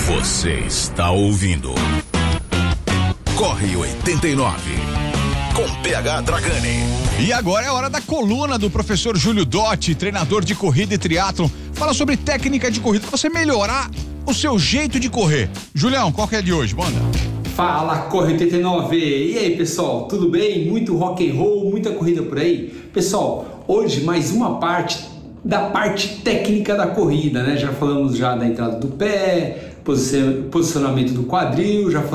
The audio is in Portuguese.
Você está ouvindo Corre 89 com PH Dragani. E agora é hora da coluna do professor Júlio Dotti, treinador de corrida e triatlon. Fala sobre técnica de corrida, pra você melhorar o seu jeito de correr. Julião, qual que é de hoje? Manda. Fala, Corre 89! E aí, pessoal, tudo bem? Muito rock and roll, muita corrida por aí? Pessoal, hoje mais uma parte da parte técnica da corrida, né? Já falamos da entrada do pé, posicionamento do quadril, já falamos